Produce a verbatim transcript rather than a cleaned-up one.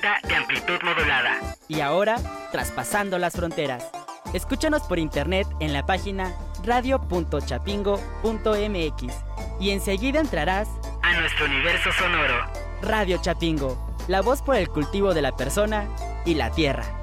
frecuencia de amplitud modulada. Y ahora, traspasando las fronteras. Escúchanos por internet en la página radio punto chapingo punto m x y enseguida entrarás a nuestro universo sonoro. Radio Chapingo, la voz por el cultivo de la persona y la tierra.